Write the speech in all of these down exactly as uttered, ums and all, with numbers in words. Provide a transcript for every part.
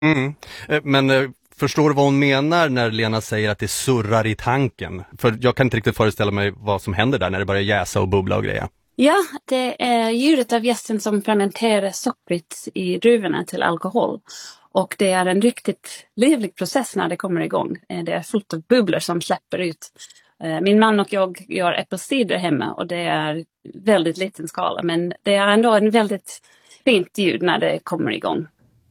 Mm. Eh, Men eh, förstår du vad hon menar när Lena säger att det surrar i tanken? För jag kan inte riktigt föreställa mig vad som händer där när det börjar jäsa och bubbla och grejer. Ja, det är ljudet av jästen som fermenterar sockret i druvorna till alkohol. Och det är en riktigt livlig process när det kommer igång. Eh, Det är fullt av bubblor som släpper ut. Eh, Min man och jag gör äppelcider hemma och det är väldigt liten skala. Men det är ändå en väldigt fint ljud när det kommer igång.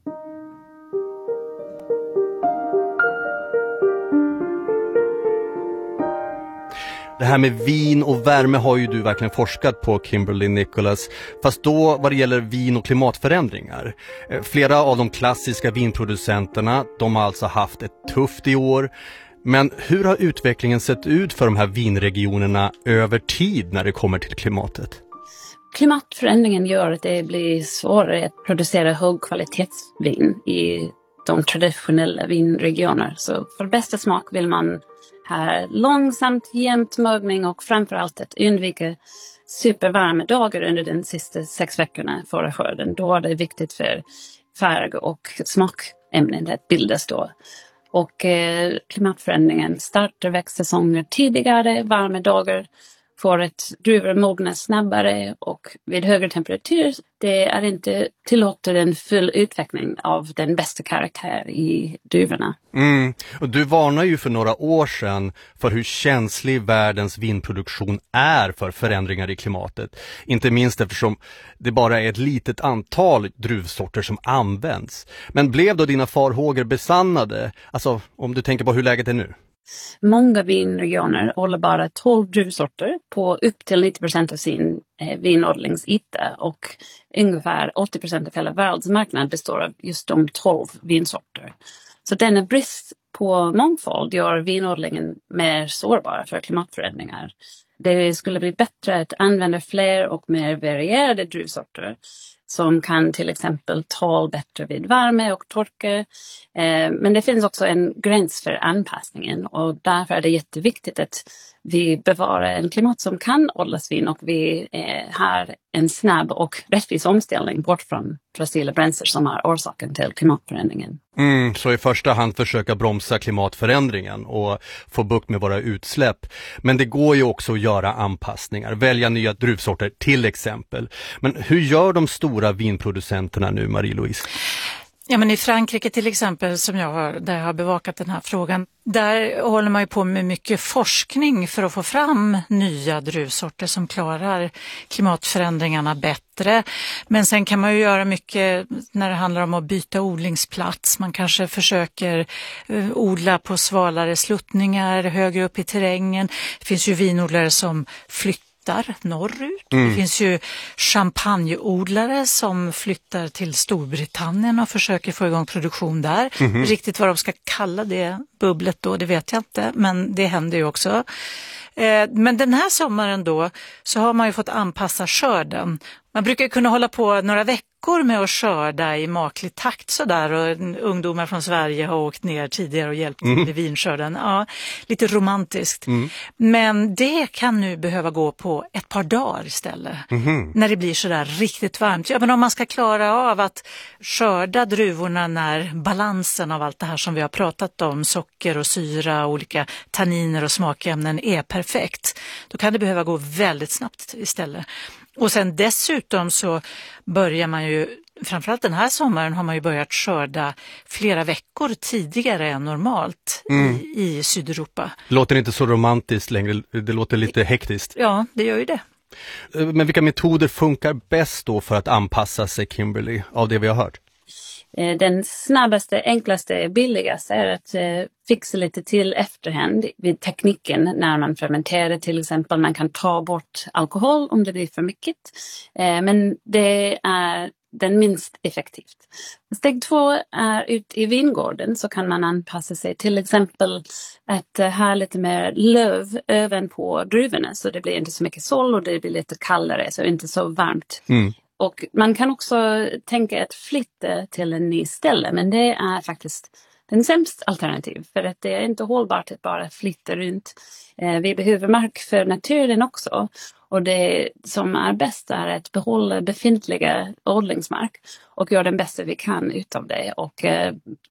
Det här med vin och värme har ju du verkligen forskat på, Kimberly Nicholas. Fast då vad det gäller vin och klimatförändringar. Eh, Flera av de klassiska vinproducenterna, de har alltså haft ett tufft i år. Men hur har utvecklingen sett ut för de här vinregionerna över tid när det kommer till klimatet? Klimatförändringen gör att det blir svårare att producera högkvalitetsvin i de traditionella vinregioner. Så för bästa smak vill man ha långsamt jämnt mögning och framförallt att undvika supervarma dagar under den sista sex veckorna före skörden. Då är det viktigt för färg och smakämnen att bildas då. Och eh, klimatförändringen startar växtsäsonger tidigare, varma dagar får ett druvor mogna snabbare och vid högre temperatur det är inte tillåter en full utveckling av den bästa karaktär i druvorna. Mm. Och du varnar ju för några år sedan för hur känslig världens vinproduktion är för förändringar i klimatet. Inte minst eftersom det bara är ett litet antal druvsorter som används. Men blev då dina farhågor besannade? Alltså om du tänker på hur läget är nu? Många vinregioner håller bara tolv druvsorter på upp till nittio procent av sin eh, vinodlingsyta och ungefär åttio procent av hela världsmarknaden består av just de tolv vinsorter. Så denna brist på mångfald gör vinodlingen mer sårbar för klimatförändringar. Det skulle bli bättre att använda fler och mer varierade druvsorter som kan till exempel tåla bättre vid värme och torka. Eh, men det finns också en gräns för anpassningen och därför är det jätteviktigt att vi bevarar en klimat som kan odlas vin och vi eh, har en snabb och rättvis omställning bort från fossila bränslen som är orsaken till klimatförändringen. Mm, så i första hand försöka bromsa klimatförändringen och få bukt med våra utsläpp. Men det går ju också att göra anpassningar, välja nya druvsorter till exempel. Men hur gör de stora vinproducenterna nu, Marie-Louise? Ja, men i Frankrike till exempel, som jag har, där jag har bevakat den här frågan, där håller man ju på med mycket forskning för att få fram nya druvsorter som klarar klimatförändringarna bättre. Men sen kan man ju göra mycket när det handlar om att byta odlingsplats. Man kanske försöker uh, odla på svalare sluttningar högre upp i terrängen. Det finns ju vinodlare som flyttar norrut. Mm. Det finns ju champagneodlare som flyttar till Storbritannien och försöker få igång produktion där. Mm-hmm. Riktigt vad de ska kalla det bubblet då, det vet jag inte, men det händer ju också. Eh, men den här sommaren då så har man ju fått anpassa skörden. Man brukar kunna hålla på några veckor med att skörda i maklig takt sådär, och ungdomar från Sverige har åkt ner tidigare och hjälpt till mm. i vinskörden. Ja, lite romantiskt. Mm. Men det kan nu behöva gå på ett par dagar istället. Mm. När det blir sådär riktigt varmt. Ja, men om man ska klara av att skörda druvorna när balansen av allt det här som vi har pratat om, socker och syra, olika tanniner och smakämnen är perfekt, då kan det behöva gå väldigt snabbt istället. Och sen dessutom så börjar man ju, framförallt den här sommaren har man ju börjat skörda flera veckor tidigare än normalt mm. i, i Sydeuropa. Det låter inte så romantiskt längre, det låter lite hektiskt. Ja, det gör ju det. Men vilka metoder funkar bäst då för att anpassa sig, Kimberly, av det vi har hört? Den snabbaste, enklaste, billigaste är att eh, fixa lite till efterhand vid tekniken när man fermenterar till exempel. Man kan ta bort alkohol om det blir för mycket, eh, men det är den minst effektivt. Steg två är ut i vingården, så kan man anpassa sig till exempel att ha lite mer löv även på druvorna så det blir inte så mycket sol och det blir lite kallare så inte så varmt. Mm. Och man kan också tänka att flytta till en ny ställe, men det är faktiskt den sämsta alternativ för att det är inte hållbart att bara flytta runt. Eh, vi behöver mark för naturen också Och det som är bäst är att behålla befintliga odlingsmark och göra den bästa vi kan utav det och eh,